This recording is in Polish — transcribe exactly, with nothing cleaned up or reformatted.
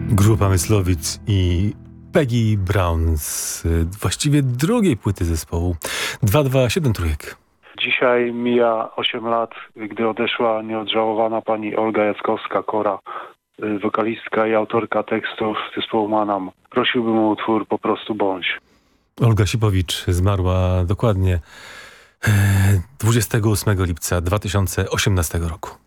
Grupa Myslowic i Peggy Brown z właściwie drugiej płyty zespołu dwa dwa siedem Trójek. Dzisiaj mija osiem lat, gdy odeszła nieodżałowana pani Olga Jackowska-Kora, wokalistka i autorka tekstów zespołu Manam. Prosiłbym o utwór Po prostu bądź. Olga Sipowicz zmarła dokładnie dwudziestego ósmego lipca dwa tysiące osiemnastego roku.